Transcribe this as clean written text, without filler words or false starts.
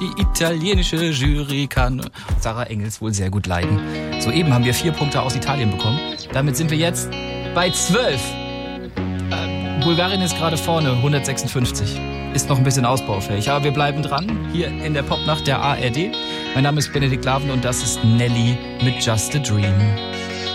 Die italienische Jury kann Sarah Engels wohl sehr gut leiden. Soeben haben wir 4 Punkte aus Italien bekommen. Damit sind wir jetzt bei 12. Bulgarien ist gerade vorne, 156. Ist noch ein bisschen ausbaufähig, aber wir bleiben dran. Hier in der Popnacht der ARD. Mein Name ist Benedikt Laven und das ist Nelly mit Just a Dream.